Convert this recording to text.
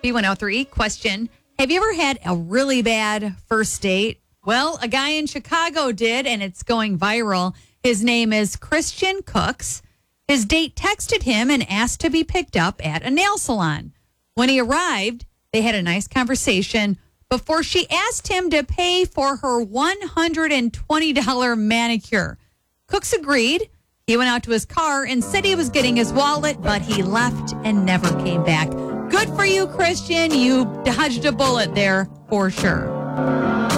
B103 question. Have you ever had a really bad first date? Well, a guy in Chicago did, and it's going viral. His name is Christian Cooks. His date texted him and asked to be picked up at a nail salon. When he arrived, they had a nice conversation before she asked him to pay for her $120 manicure. Cooks agreed. He went out to his car and said he was getting his wallet, but he left and never came back. Good for you, Christian. You dodged a bullet there for sure.